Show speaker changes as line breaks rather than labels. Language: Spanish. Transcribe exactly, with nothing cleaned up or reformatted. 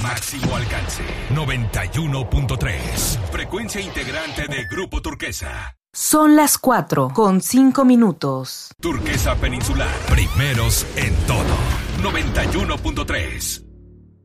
máximo alcance. noventa y uno punto tres. Frecuencia integrante de Grupo Turquesa.
Son las cuatro con cinco minutos.
Turquesa Peninsular. Primeros en todo. noventa y uno punto tres.